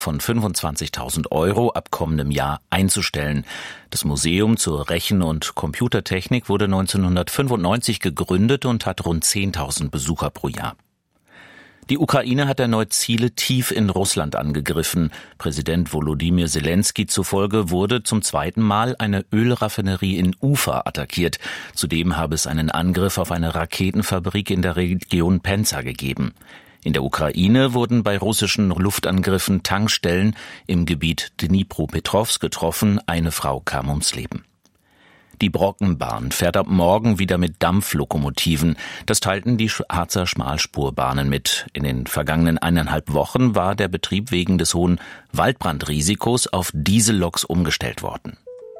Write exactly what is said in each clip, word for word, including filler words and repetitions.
von fünfundzwanzigtausend Euro ab kommendem Jahr einzustellen. Das Museum zur Rechen- und Computertechnik wurde neunzehnhundertfünfundneunzig gegründet und hat rund zehntausend Besucher pro Jahr. Die Ukraine hat erneut Ziele tief in Russland angegriffen. Präsident Volodymyr Zelensky zufolge wurde zum zweiten Mal eine Ölraffinerie in Ufa attackiert. Zudem habe es einen Angriff auf eine Raketenfabrik in der Region Penza gegeben. In der Ukraine wurden bei russischen Luftangriffen Tankstellen im Gebiet Dnipropetrovsk getroffen. Eine Frau kam ums Leben. Die Brockenbahn fährt ab morgen wieder mit Dampflokomotiven. Das teilten die Harzer Schmalspurbahnen mit. In den vergangenen eineinhalb Wochen war der Betrieb wegen des hohen Waldbrandrisikos auf Dieselloks umgestellt worden.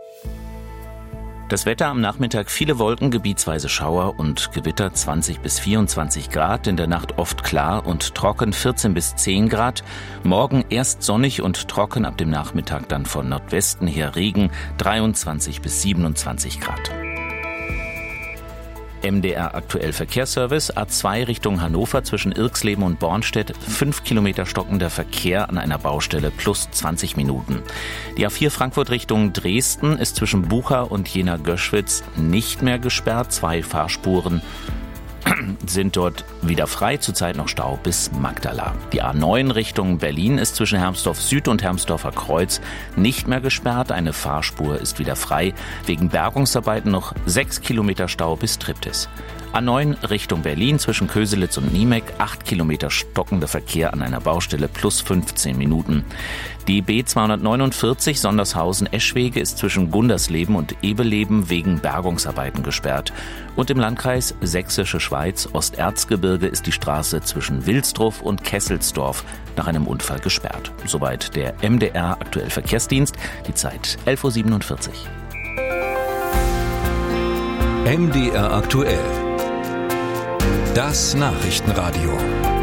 Das Wetter am Nachmittag: viele Wolken, gebietsweise Schauer und Gewitter, zwanzig bis vierundzwanzig Grad. In der Nacht oft klar und trocken, vierzehn bis zehn Grad. Morgen erst sonnig und trocken, ab dem Nachmittag dann von Nordwesten her Regen, dreiundzwanzig bis siebenundzwanzig Grad. M D R aktuell Verkehrsservice: A zwei Richtung Hannover zwischen Irxleben und Bornstedt, fünf Kilometer stockender Verkehr an einer Baustelle plus zwanzig Minuten. Die A vier Frankfurt Richtung Dresden ist zwischen Bucha und Jena-Göschwitz nicht mehr gesperrt. Zwei Fahrspuren sind dort wieder frei, zurzeit noch Stau bis Magdala. Die A neun Richtung Berlin ist zwischen Hermsdorf Süd und Hermsdorfer Kreuz nicht mehr gesperrt. Eine Fahrspur ist wieder frei. Wegen Bergungsarbeiten noch sechs Kilometer Stau bis Triptis. A neun Richtung Berlin zwischen Köselitz und Niemek, acht Kilometer stockender Verkehr an einer Baustelle plus fünfzehn Minuten. Die B zweihundertneunundvierzig Sondershausen-Eschwege ist zwischen Gundersleben und Ebeleben wegen Bergungsarbeiten gesperrt. Und im Landkreis Sächsische Schweiz Osterzgebirge ist die Straße zwischen Wilsdruff und Kesselsdorf nach einem Unfall gesperrt. Soweit der M D R aktuell Verkehrsdienst. Die Zeit elf Uhr siebenundvierzig. M D R aktuell. Das Nachrichtenradio.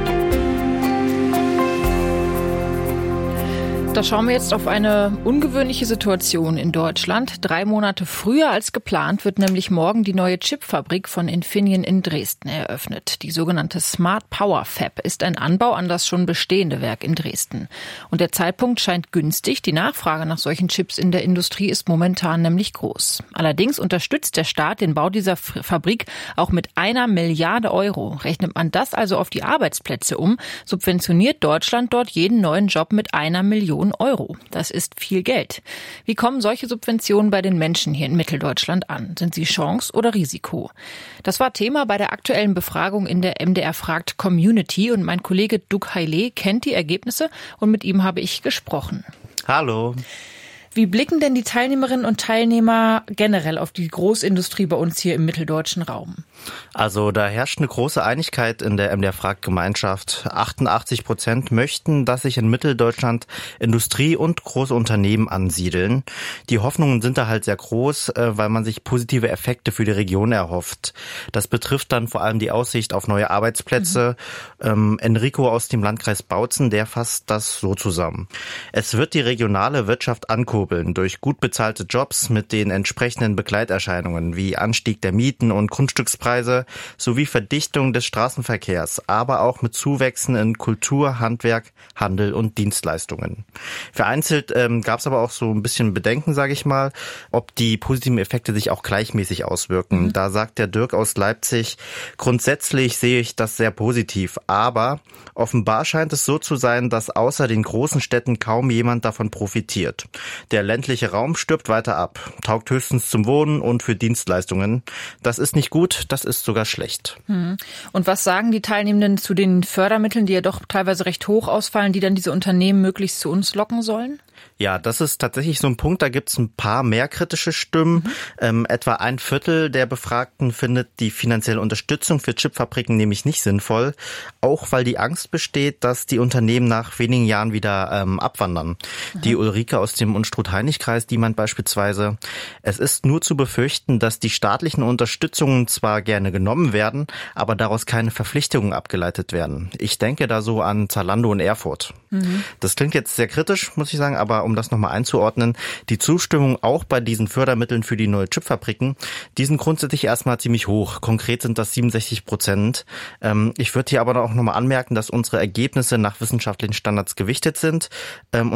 Da schauen wir jetzt auf eine ungewöhnliche Situation in Deutschland. Drei Monate früher als geplant wird nämlich morgen die neue Chipfabrik von Infineon in Dresden eröffnet. Die sogenannte Smart Power Fab ist ein Anbau an das schon bestehende Werk in Dresden. Und der Zeitpunkt scheint günstig. Die Nachfrage nach solchen Chips in der Industrie ist momentan nämlich groß. Allerdings unterstützt der Staat den Bau dieser Fabrik auch mit einer Milliarde Euro. Rechnet man das also auf die Arbeitsplätze um, subventioniert Deutschland dort jeden neuen Job mit einer Million Euro. Das ist viel Geld. Wie kommen solche Subventionen bei den Menschen hier in Mitteldeutschland an? Sind sie Chance oder Risiko? Das war Thema bei der aktuellen Befragung in der M D R fragt Community und mein Kollege Doug Heilé kennt die Ergebnisse und mit ihm habe ich gesprochen. Hallo. Wie blicken denn die Teilnehmerinnen und Teilnehmer generell auf die Großindustrie bei uns hier im mitteldeutschen Raum? Also da herrscht eine große Einigkeit in der M D R-Fragt-Gemeinschaft. achtundachtzig Prozent möchten, dass sich in Mitteldeutschland Industrie und große Unternehmen ansiedeln. Die Hoffnungen sind da halt sehr groß, weil man sich positive Effekte für die Region erhofft. Das betrifft dann vor allem die Aussicht auf neue Arbeitsplätze. Mhm. Ähm, Enrico aus dem Landkreis Bautzen, der fasst das so zusammen. Es wird die regionale Wirtschaft ankurbeln durch gut bezahlte Jobs mit den entsprechenden Begleiterscheinungen wie Anstieg der Mieten und Grundstückspreise sowie Verdichtung des Straßenverkehrs, aber auch mit Zuwächsen in Kultur, Handwerk, Handel und Dienstleistungen. Vereinzelt ähm, gab es aber auch so ein bisschen Bedenken, sage ich mal, ob die positiven Effekte sich auch gleichmäßig auswirken. Mhm. Da sagt der Dirk aus Leipzig, grundsätzlich sehe ich das sehr positiv, aber offenbar scheint es so zu sein, dass außer den großen Städten kaum jemand davon profitiert. Der ländliche Raum stirbt weiter ab, taugt höchstens zum Wohnen und für Dienstleistungen. Das ist nicht gut, das ist sogar schlecht. Und was sagen die Teilnehmenden zu den Fördermitteln, die ja doch teilweise recht hoch ausfallen, die dann diese Unternehmen möglichst zu uns locken sollen? Ja, das ist tatsächlich so ein Punkt, da gibt es ein paar mehr kritische Stimmen. Mhm. Ähm, etwa ein Viertel der Befragten findet die finanzielle Unterstützung für Chipfabriken nämlich nicht sinnvoll, auch weil die Angst besteht, dass die Unternehmen nach wenigen Jahren wieder ähm, abwandern. Mhm. Die Ulrike aus dem Unstrut-Heinig-Kreis, die meint beispielsweise, es ist nur zu befürchten, dass die staatlichen Unterstützungen zwar gerne genommen werden, aber daraus keine Verpflichtungen abgeleitet werden. Ich denke da so an Zalando und Erfurt. Mhm. Das klingt jetzt sehr kritisch, muss ich sagen, aber um das nochmal einzuordnen, die Zustimmung auch bei diesen Fördermitteln für die neue Chipfabriken, die sind grundsätzlich erstmal ziemlich hoch. Konkret sind das siebenundsechzig Prozent. Ähm, ich würde hier aber auch nochmal anmerken, dass unsere Ergebnisse nach wissenschaftlichen Standards gewichtet sind. Ähm,